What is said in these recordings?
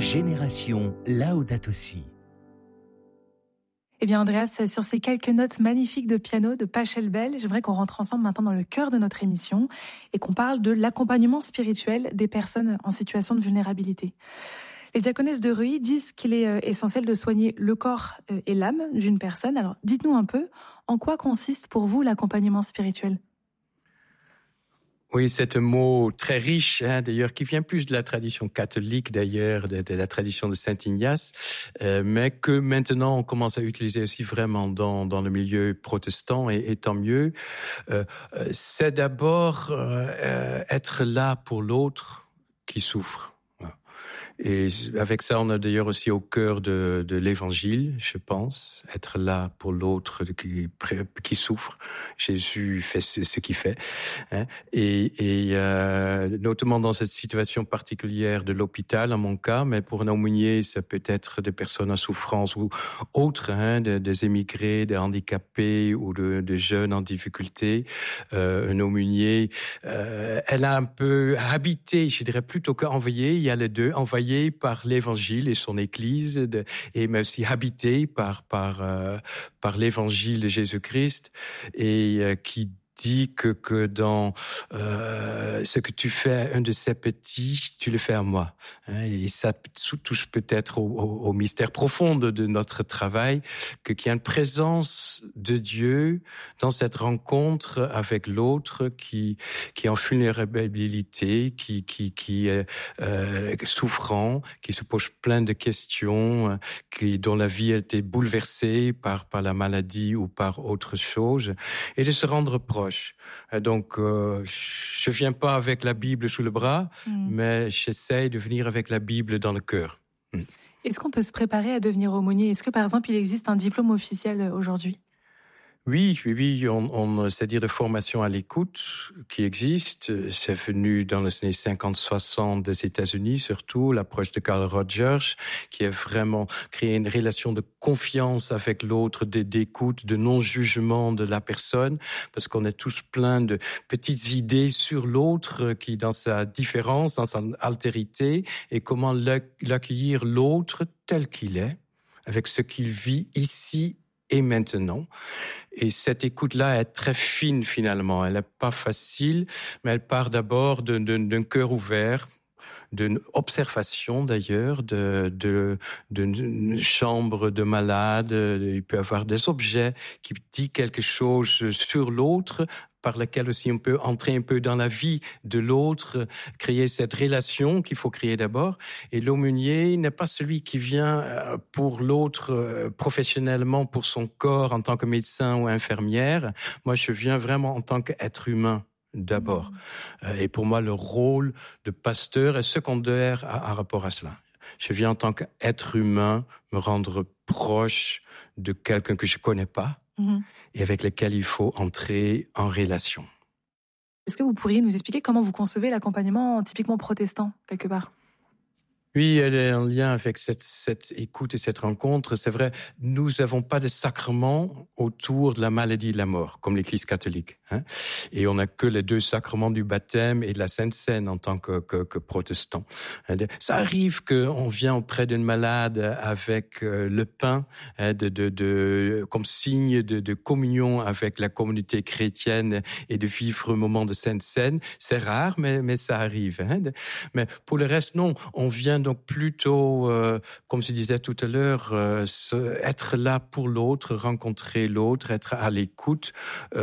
Génération Laudato Si. Eh bien, Andreas, sur ces quelques notes magnifiques de piano de Pachelbel, j'aimerais qu'on rentre ensemble maintenant dans le cœur de notre émission et qu'on parle de l'accompagnement spirituel des personnes en situation de vulnérabilité. Les diaconesses de Reuilly disent qu'il est essentiel de soigner le corps et l'âme d'une personne. Alors, dites-nous un peu, en quoi consiste pour vous l'accompagnement spirituel ? Oui, c'est un mot très riche, d'ailleurs, qui vient plus de la tradition catholique, d'ailleurs, de la tradition de Saint Ignace, mais que maintenant on commence à utiliser aussi vraiment dans le milieu protestant, et tant mieux. C'est d'abord être là pour l'autre qui souffre. Et avec ça, on a d'ailleurs aussi au cœur de l'évangile, je pense, être là pour l'autre qui souffre. Jésus fait ce qu'il fait, hein. Et notamment dans cette situation particulière de l'hôpital, en mon cas, mais pour un aumônier, ça peut être des personnes en souffrance ou autres, des émigrés, des handicapés ou de jeunes en difficulté. Un aumônier, elle a un peu habité, je dirais plutôt qu'envoyé, il y a les deux, envoyé par l'Évangile et son Église, mais aussi habité par l'Évangile de Jésus-Christ, et qui dit que dans ce que tu fais un de ces petits, tu le fais à moi. Et ça touche peut-être au mystère profond de notre travail, qu'il y a une présence de Dieu dans cette rencontre avec l'autre qui est en vulnérabilité, qui est souffrant, qui se pose plein de questions, dont la vie a été bouleversée par la maladie ou par autre chose, et de se rendre proche. Donc, je viens pas avec la Bible sous le bras, mais j'essaie de venir avec la Bible dans le cœur. Est-ce qu'on peut se préparer à devenir aumônier ? Est-ce que, par exemple, il existe un diplôme officiel aujourd'hui ? Oui, c'est-à-dire de formation à l'écoute qui existe. C'est venu dans les années 50-60 des États-Unis, surtout l'approche de Carl Rogers, qui a vraiment créé une relation de confiance avec l'autre, d'écoute, de non-jugement de la personne, parce qu'on est tous pleins de petites idées sur l'autre qui, dans sa différence, dans sa altérité, et comment l'accueillir l'autre tel qu'il est, avec ce qu'il vit ici et maintenant. Et cette écoute-là est très fine finalement. Elle n'est pas facile, mais elle part d'abord d'un cœur ouvert, d'une observation d'ailleurs, d'une chambre de malade. Il peut y avoir des objets qui disent quelque chose sur l'autre, par laquelle aussi on peut entrer un peu dans la vie de l'autre, créer cette relation qu'il faut créer d'abord. Et l'aumônier n'est pas celui qui vient pour l'autre professionnellement, pour son corps en tant que médecin ou infirmière. Moi, je viens vraiment en tant qu'être humain d'abord. Et pour moi, le rôle de pasteur est secondaire à rapport à cela. Je viens en tant qu'être humain me rendre proche de quelqu'un que je connais pas, et avec lequel il faut entrer en relation. Est-ce que vous pourriez nous expliquer comment vous concevez l'accompagnement typiquement protestant, quelque part ? Oui, elle est en lien avec cette écoute et cette rencontre. C'est vrai, nous n'avons pas de sacrement autour de la maladie et de la mort, comme l'Église catholique. Et on n'a que les deux sacrements du baptême et de la Sainte Seine en tant que protestant. Ça arrive qu'on vient auprès d'une malade avec le pain, comme signe de communion avec la communauté chrétienne et de vivre un moment de Sainte Seine. C'est rare, mais ça arrive. Mais pour le reste, non. On vient donc plutôt, comme je disais tout à l'heure, être là pour l'autre, rencontrer l'autre, être à l'écoute.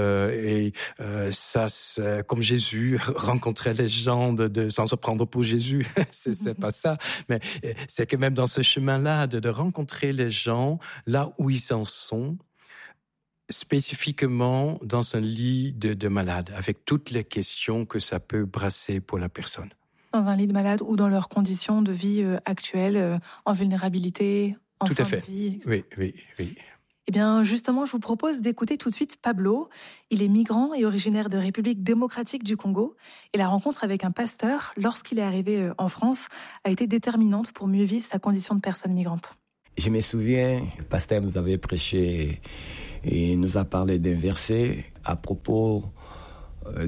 Ça, c'est comme Jésus rencontrait les gens sans se prendre pour Jésus. c'est pas ça. Mais c'est que même dans ce chemin-là, de rencontrer les gens là où ils en sont, spécifiquement dans un lit de malade, avec toutes les questions que ça peut brasser pour la personne. Dans un lit de malade ou dans leurs conditions de vie actuelles, en vulnérabilité, en tout fin à fait. de vie, etc. Oui. Eh bien, justement, je vous propose d'écouter tout de suite Pablo. Il est migrant et originaire de République démocratique du Congo. Et la rencontre avec un pasteur, lorsqu'il est arrivé en France, a été déterminante pour mieux vivre sa condition de personne migrante. Je me souviens, le pasteur nous avait prêché et nous a parlé d'un verset à propos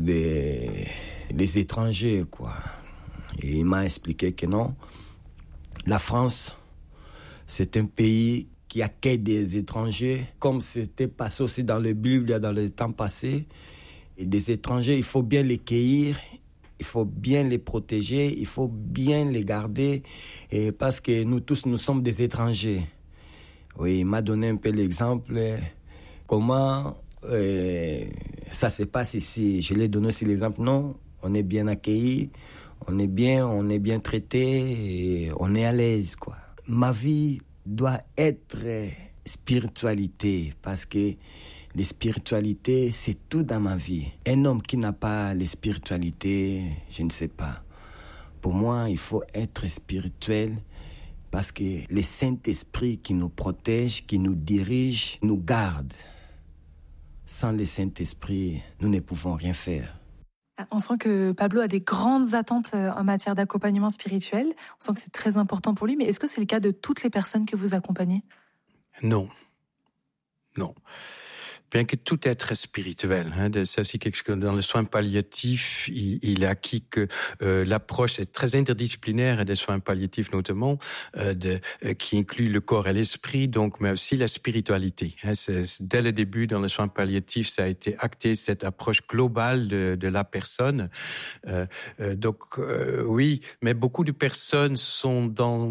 des étrangers, quoi. Et il m'a expliqué que non, La France, c'est un pays qui accueille des étrangers, comme c'était passé aussi dans la Bible, dans le temps passé. Et des étrangers, il faut bien les cueillir, il faut bien les protéger, il faut bien les garder, et parce que nous tous, nous sommes des étrangers. Oui, il m'a donné un peu l'exemple, comment ça se passe ici. Je l'ai donné aussi l'exemple, non, on est bien accueillis, on est bien traité, et on est à l'aise, quoi. Ma vie doit être spiritualité, parce que la spiritualité, c'est tout dans ma vie. Un homme qui n'a pas la spiritualité, je ne sais pas. Pour moi, il faut être spirituel, parce que le Saint-Esprit qui nous protège, qui nous dirige, nous garde. Sans le Saint-Esprit, nous ne pouvons rien faire. On sent que Pablo a des grandes attentes en matière d'accompagnement spirituel. On sent que c'est très important pour lui, mais est-ce que c'est le cas de toutes les personnes que vous accompagnez ? Non. Bien que tout être spirituel, c'est aussi quelque chose dans le soin palliatif, il est acquis que l'approche est très interdisciplinaire des soins palliatifs notamment, qui inclut le corps et l'esprit, donc mais aussi la spiritualité. Dès le début dans les soins palliatifs, ça a été acté cette approche globale de la personne. Oui, mais beaucoup de personnes sont dans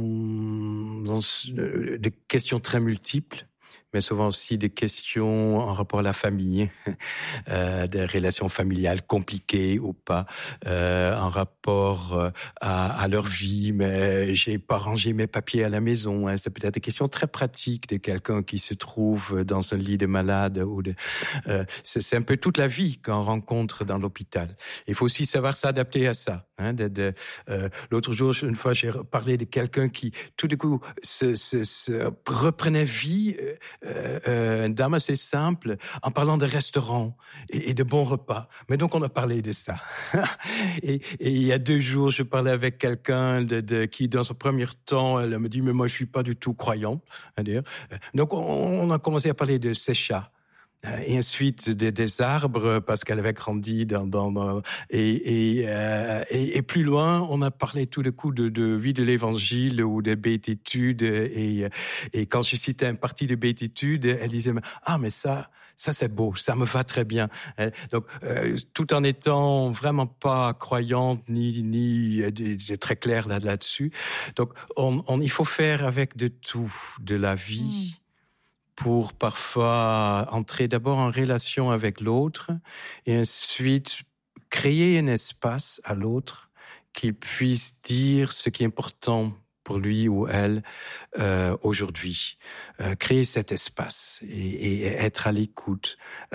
des questions très multiples, mais souvent aussi des questions en rapport à la famille, des relations familiales compliquées ou pas, en rapport à leur vie, mais j'ai pas rangé mes papiers à la maison. C'est peut-être des questions très pratiques de quelqu'un qui se trouve dans un lit de malade. C'est un peu toute la vie qu'on rencontre dans l'hôpital. Il faut aussi savoir s'adapter à ça. L'autre jour, une fois, j'ai parlé de quelqu'un qui, tout d'un coup, se reprenait vie, une dame assez simple, en parlant de restaurants et de bons repas. Mais donc, on a parlé de ça. et il y a 2 jours, je parlais avec quelqu'un qui, dans son premier temps, elle me dit, mais moi, je suis pas du tout croyante. D'ailleurs. Donc, on a commencé à parler de ses chats. Et ensuite des arbres, parce qu'elle avait grandi et plus loin, on a parlé tout d'un coup de vie de l'Évangile ou des béatitudes, et quand je citais une partie des béatitudes, elle disait mais ça c'est beau, ça me va très bien. Donc tout en étant vraiment pas croyante ni très claire là-dessus. Donc il faut faire avec de tout de la vie. Pour parfois entrer d'abord en relation avec l'autre et ensuite créer un espace à l'autre qu'il puisse dire ce qui est important pour lui ou elle aujourd'hui. Créer cet espace et être à l'écoute.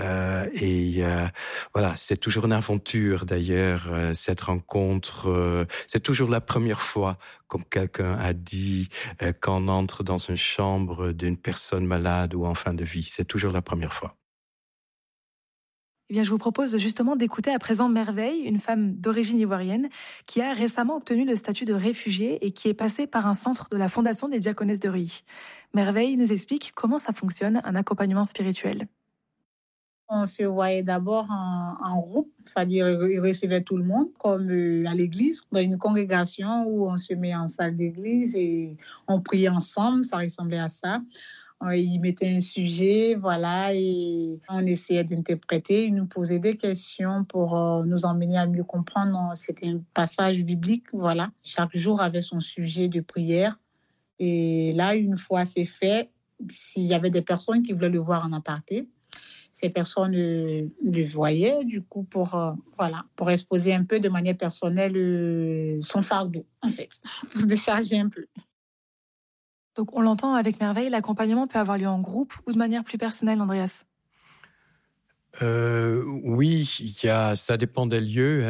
Voilà, c'est toujours une aventure d'ailleurs, cette rencontre. C'est toujours la première fois, comme quelqu'un a dit, quand on entre dans une chambre d'une personne malade ou en fin de vie. C'est toujours la première fois. Eh bien, je vous propose justement d'écouter à présent Merveille, une femme d'origine ivoirienne qui a récemment obtenu le statut de réfugiée et qui est passée par un centre de la Fondation des Diaconesses de Reuilly. Merveille nous explique comment ça fonctionne, un accompagnement spirituel. On se voyait d'abord en groupe, c'est-à-dire il recevait tout le monde, comme à l'église, dans une congrégation où on se met en salle d'église et on priait ensemble, ça ressemblait à ça. Il mettait un sujet, voilà, et on essayait d'interpréter. Il nous posait des questions pour nous emmener à mieux comprendre. C'était un passage biblique, voilà. Chaque jour avait son sujet de prière. Et là, une fois c'est fait, s'il y avait des personnes qui voulaient le voir en aparté, ces personnes le voyaient, du coup, pour exposer un peu de manière personnelle son fardeau, en fait, pour se décharger un peu. Donc, on l'entend avec Merveille, l'accompagnement peut avoir lieu en groupe ou de manière plus personnelle, Andreas. Oui, ça dépend des lieux.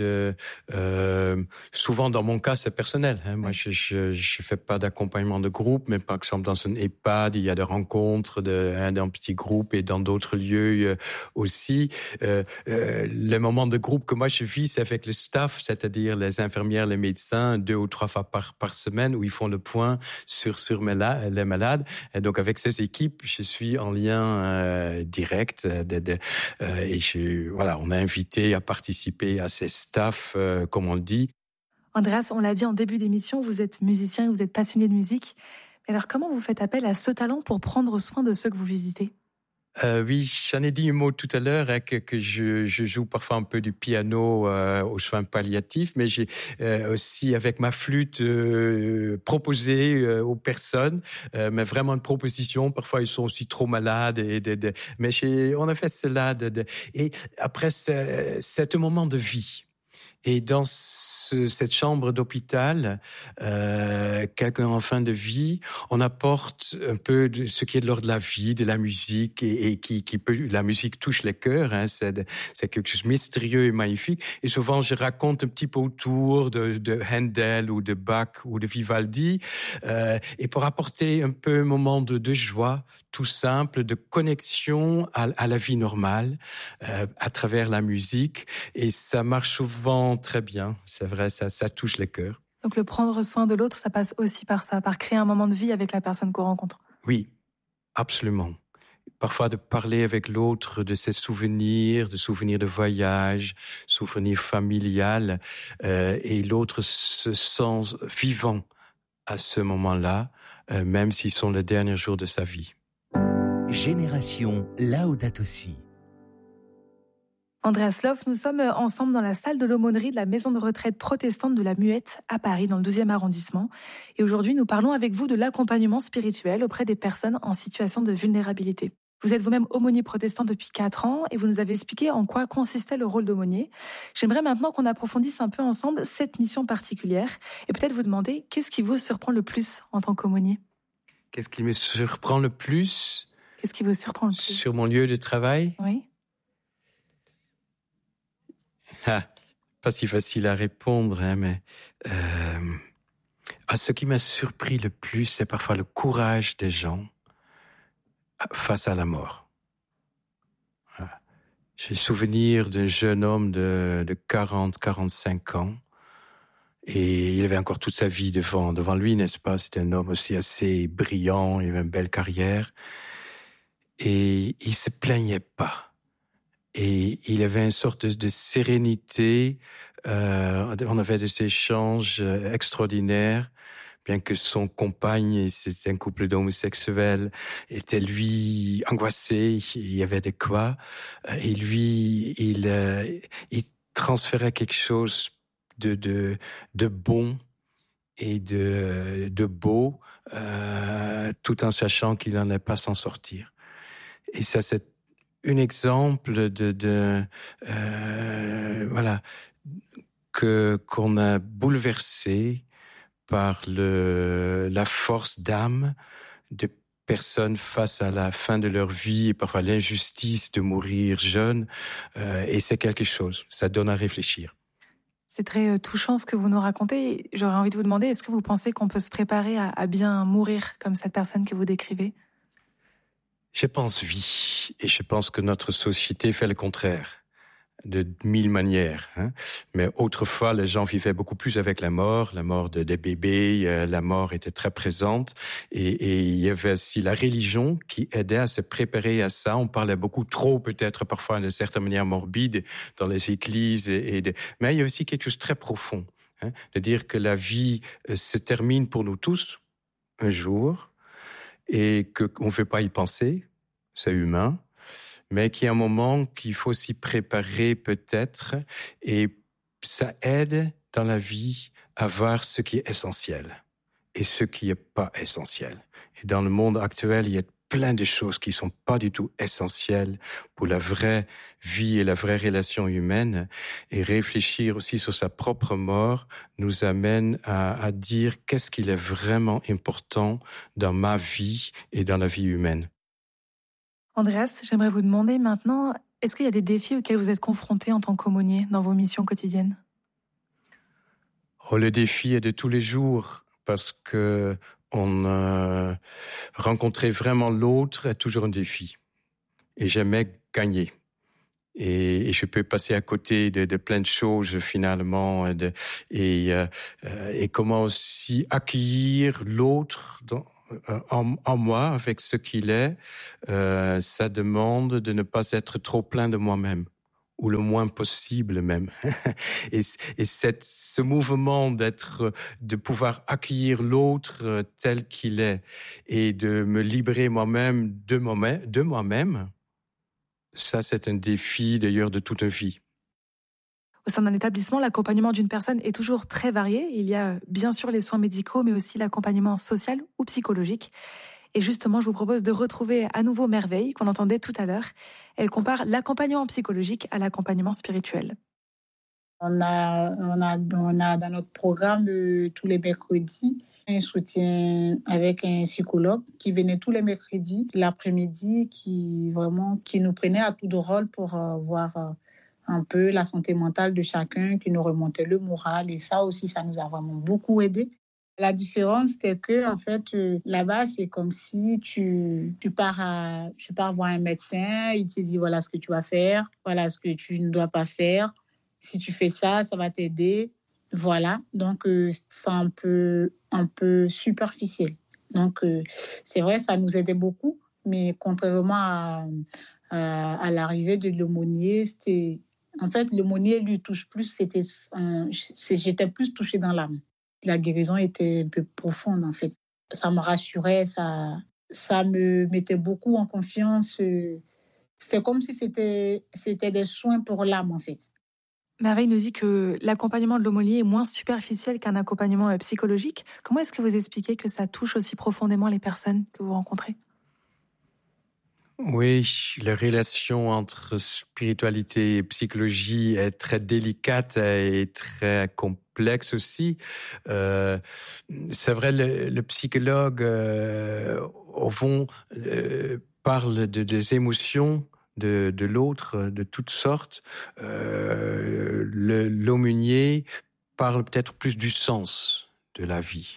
Souvent, dans mon cas, c'est personnel. Moi, je fais pas d'accompagnement de groupe, mais par exemple dans un EHPAD, il y a des rencontres d'un petit groupe et dans d'autres lieux aussi. Le moment de groupe que moi je vis, c'est avec le staff, c'est-à-dire les infirmières, les médecins, 2 ou 3 fois par semaine, où ils font le point sur les malades. Et donc, avec ces équipes, je suis en lien direct et on a invité à participer à ces staffs, comme on le dit. Andreas, on l'a dit en début d'émission, vous êtes musicien, vous êtes passionné de musique. Mais alors comment vous faites appel à ce talent pour prendre soin de ceux que vous visitez ? Oui, j'en ai dit un mot tout à l'heure, que je joue parfois un peu du piano aux soins palliatifs, mais j'ai aussi avec ma flûte proposé aux personnes, mais vraiment une proposition. Parfois ils sont aussi trop malades, mais on a fait cela. Et après c'est un moment de vie. Et dans cette chambre d'hôpital, quelqu'un en fin de vie, on apporte un peu de ce qui est de l'ordre de la vie, de la musique, et qui peut, la musique touche les cœurs, hein, c'est quelque chose de mystérieux et magnifique. Et souvent, je raconte un petit peu autour de Handel ou de Bach ou de Vivaldi, et pour apporter un peu un moment de joie, tout simple, de connexion à la vie normale, à travers la musique. Et ça marche souvent très bien, c'est vrai, ça touche les cœurs. Donc le prendre soin de l'autre, ça passe aussi par ça, par créer un moment de vie avec la personne qu'on rencontre. Oui, absolument. Parfois de parler avec l'autre de ses souvenirs, de souvenirs de voyage, souvenirs familiales, et l'autre se sent vivant à ce moment-là, même s'ils sont les derniers jours de sa vie. Génération Laudato Si. Andreas Loff, nous sommes ensemble dans la salle de l'aumônerie de la maison de retraite protestante de la Muette à Paris, dans le 12e arrondissement. Et aujourd'hui, nous parlons avec vous de l'accompagnement spirituel auprès des personnes en situation de vulnérabilité. Vous êtes vous-même aumônier protestant depuis 4 ans et vous nous avez expliqué en quoi consistait le rôle d'aumônier. J'aimerais maintenant qu'on approfondisse un peu ensemble cette mission particulière et peut-être vous demander qu'est-ce qui vous surprend le plus en tant qu'aumônier ? Qu'est-ce qui me surprend le plus ? Qu'est-ce qui vous surprend le plus ? Sur mon lieu de travail ? Oui. Pas si facile à répondre, hein, mais ce qui m'a surpris le plus, c'est parfois le courage des gens face à la mort. J'ai souvenir d'un jeune homme de 40-45 ans, et il avait encore toute sa vie devant lui, n'est-ce pas? C'était un homme aussi assez brillant, il avait une belle carrière, et il se plaignait pas. Et il avait une sorte de sérénité, on avait des échanges extraordinaires, bien que son compagne, c'était un couple d'homosexuels, était lui angoissé, il y avait de quoi, et lui, il transférait quelque chose de bon et de beau, tout en sachant qu'il n'allait pas s'en sortir. Et ça, c'est un exemple voilà, qu'on a bouleversé par la force d'âme de personnes face à la fin de leur vie et parfois l'injustice de mourir jeune, et c'est quelque chose, ça donne à réfléchir. C'est très touchant ce que vous nous racontez. J'aurais envie de vous demander, est-ce que vous pensez qu'on peut se préparer à bien mourir comme cette personne que vous décrivez ? Je pense oui, et je pense que notre société fait le contraire, de 1000 manières. Hein. Mais autrefois, les gens vivaient beaucoup plus avec la mort des bébés, la mort était très présente, et il y avait aussi la religion qui aidait à se préparer à ça. On parlait beaucoup trop, peut-être parfois de certaines manières morbides dans les églises, mais il y a aussi quelque chose de très profond, hein, de dire que la vie se termine pour nous tous un jour, et qu'on ne fait pas y penser, c'est humain, mais qu'il y a un moment qu'il faut s'y préparer peut-être, et ça aide dans la vie à voir ce qui est essentiel et ce qui n'est pas essentiel. Et dans le monde actuel, il y a plein de choses qui ne sont pas du tout essentielles pour la vraie vie et la vraie relation humaine, et réfléchir aussi sur sa propre mort nous amène à dire qu'est-ce qu'il est vraiment important dans ma vie et dans la vie humaine. Andreas, j'aimerais vous demander maintenant, est-ce qu'il y a des défis auxquels vous êtes confrontés en tant qu'aumônier dans vos missions quotidiennes ? Le défi est de tous les jours, parce que rencontrer vraiment l'autre est toujours un défi. Et j'aimais gagner. Et je peux passer à côté de plein de choses finalement, et comment aussi accueillir l'autre en moi avec ce qu'il est. Ça demande de ne pas être trop plein de moi-même, ou le moins possible même. Ce mouvement de pouvoir accueillir l'autre tel qu'il est et de me libérer moi-même de moi-même, ça c'est un défi d'ailleurs de toute une vie. Au sein d'un établissement, l'accompagnement d'une personne est toujours très varié. Il y a bien sûr les soins médicaux, mais aussi l'accompagnement social ou psychologique. Et justement, je vous propose de retrouver à nouveau Merveille, qu'on entendait tout à l'heure. Elle compare l'accompagnement psychologique à l'accompagnement spirituel. On a dans notre programme tous les mercredis un soutien avec un psychologue qui venait tous les mercredis, l'après-midi, qui nous prenait à tour de rôle pour voir un peu la santé mentale de chacun, qui nous remontait le moral. Et ça aussi, ça nous a vraiment beaucoup aidé. La différence, c'est que, en fait, là-bas, c'est comme si tu pars voir un médecin, il te dit voilà ce que tu vas faire, voilà ce que tu ne dois pas faire. Si tu fais ça, ça va t'aider. Voilà. Donc, c'est un peu superficiel. Donc, c'est vrai, ça nous aidait beaucoup. Mais contrairement à l'arrivée de l'aumônier, c'était... En fait, l'aumônier lui touche plus, j'étais plus touchée dans l'âme. La guérison était un peu profonde, en fait. Ça me rassurait, ça me mettait beaucoup en confiance. C'est comme si c'était des soins pour l'âme, en fait. Merveille nous dit que l'accompagnement de l'aumônier est moins superficiel qu'un accompagnement psychologique. Comment est-ce que vous expliquez que ça touche aussi profondément les personnes que vous rencontrez ? Oui, la relation entre spiritualité et psychologie est très délicate et très complexe aussi. C'est vrai, le psychologue, au fond, parle des émotions de l'autre, de toutes sortes. L'aumônier parle peut-être plus du sens de la vie.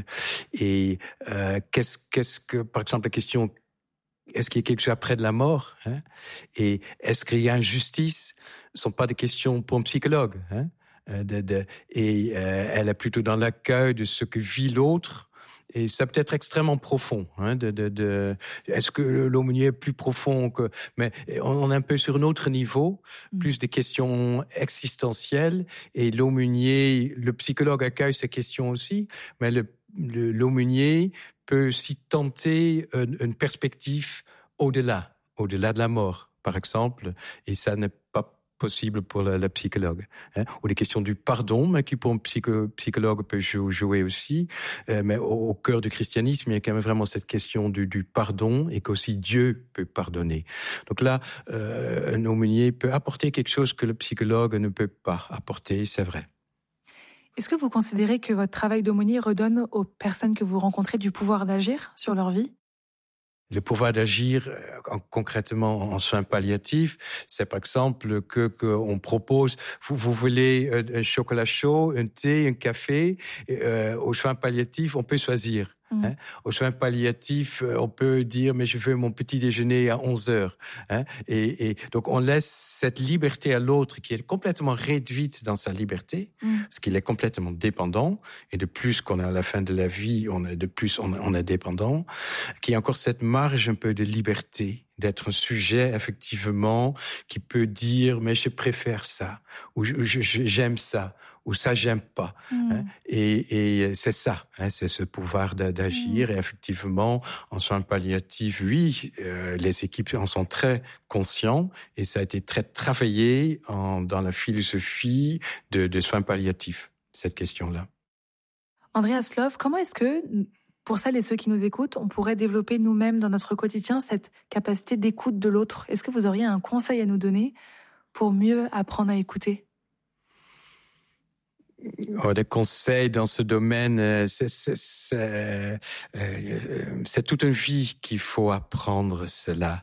Qu'est-ce que, par exemple, la question... Est-ce qu'il y a quelque chose après de la mort, et est-ce qu'il y a injustice? Ce ne sont pas des questions pour un psychologue. Elle est plutôt dans l'accueil de ce que vit l'autre. Et ça peut être extrêmement profond. Est-ce que l'aumônier est plus profond que... Mais on est un peu sur un autre niveau, plus des questions existentielles. Et l'aumônier, le psychologue accueille ces questions aussi, mais l'aumônier peut aussi tenter une perspective au-delà de la mort, par exemple, et ça n'est pas possible pour le psychologue. Ou les questions du pardon, mais qui pour un psychologue peut jouer aussi, mais au cœur du christianisme, il y a quand même vraiment cette question du pardon, et qu'aussi Dieu peut pardonner. Donc là, un aumônier peut apporter quelque chose que le psychologue ne peut pas apporter, c'est vrai. Est-ce que vous considérez que votre travail d'aumônier redonne aux personnes que vous rencontrez du pouvoir d'agir sur leur vie ? Le pouvoir d'agir concrètement en soins palliatifs, c'est par exemple qu'on propose, vous voulez un chocolat chaud, un thé, un café, aux soins palliatifs, on peut choisir. Aux soins palliatifs, on peut dire mais je veux mon petit déjeuner à 11h. Et donc on laisse cette liberté à l'autre qui est complètement réduite dans sa liberté, parce qu'il est complètement dépendant. Et de plus qu'on est à la fin de la vie, on est dépendant. Qu'il y a encore cette marge un peu de liberté, d'être un sujet effectivement qui peut dire mais je préfère ça, ou j'aime ça, ou ça j'aime pas. Et c'est ça, c'est ce pouvoir d'agir. Et effectivement, en soins palliatifs, oui, les équipes en sont très conscients, et ça a été très travaillé dans la philosophie de soins palliatifs, cette question-là. Andreas Love, comment est-ce que, pour celles et ceux qui nous écoutent, on pourrait développer nous-mêmes dans notre quotidien cette capacité d'écoute de l'autre ? Est-ce que vous auriez un conseil à nous donner pour mieux apprendre à écouter ? Des conseils dans ce domaine, c'est toute une vie qu'il faut apprendre cela.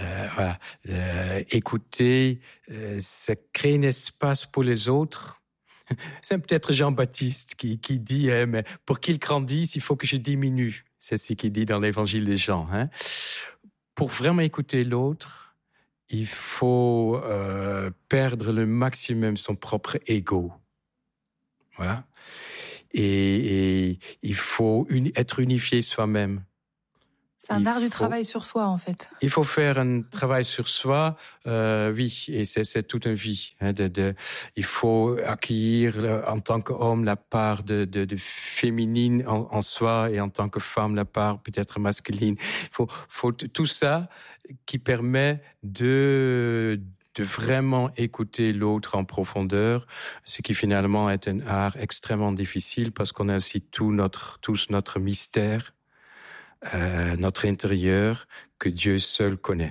Écouter, c'est créer un espace pour les autres. C'est peut-être Jean-Baptiste qui dit mais pour qu'il grandisse, il faut que je diminue. C'est ce qu'il dit dans l'évangile de Jean. Pour vraiment écouter l'autre, il faut perdre le maximum son propre ego. Voilà. Et il faut être unifié soi-même. C'est un art du travail sur soi, en fait. Il faut faire un travail sur soi, oui, et c'est toute une vie. Il faut accueillir en tant qu'homme la part de féminine en soi et en tant que femme la part peut-être masculine. Il faut tout ça qui permet de vraiment écouter l'autre en profondeur, ce qui finalement est un art extrêmement difficile parce qu'on a aussi tous notre mystère, notre intérieur que Dieu seul connaît.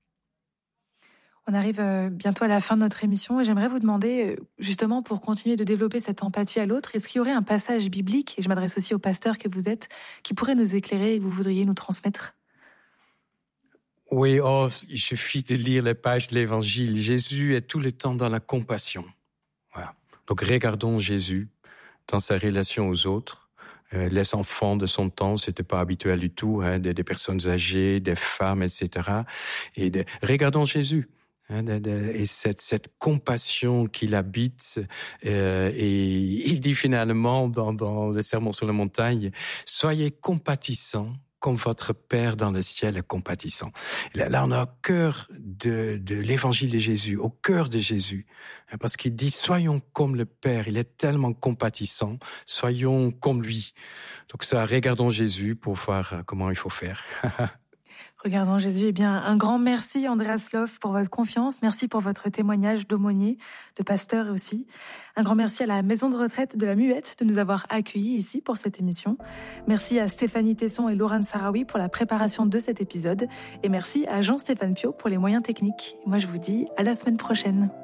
On arrive bientôt à la fin de notre émission et j'aimerais vous demander, justement, pour continuer de développer cette empathie à l'autre, est-ce qu'il y aurait un passage biblique, et je m'adresse aussi au pasteur que vous êtes, qui pourrait nous éclairer et que vous voudriez nous transmettre ? Oui, il suffit de lire les pages de l'Évangile. Jésus est tout le temps dans la compassion. Voilà. Donc regardons Jésus dans sa relation aux autres. Les enfants de son temps, c'était pas habituel du tout, des personnes âgées, des femmes, etc. Regardons Jésus. Et cette compassion qu'il habite, et il dit finalement dans le Sermon sur la montagne, soyez compatissants comme votre Père dans le ciel est compatissant. Là, on est au cœur de l'évangile de Jésus, au cœur de Jésus. Parce qu'il dit, soyons comme le Père, il est tellement compatissant, soyons comme lui. Donc ça, regardons Jésus pour voir comment il faut faire. Regardons Jésus. Eh bien, un grand merci, Andreas Loff, pour votre confiance. Merci pour votre témoignage d'aumônier, de pasteur aussi. Un grand merci à la maison de retraite de la Muette de nous avoir accueillis ici pour cette émission. Merci à Stéphanie Tesson et Laurent Sarawi pour la préparation de cet épisode. Et merci à Jean-Stéphane Piot pour les moyens techniques. Moi, je vous dis à la semaine prochaine.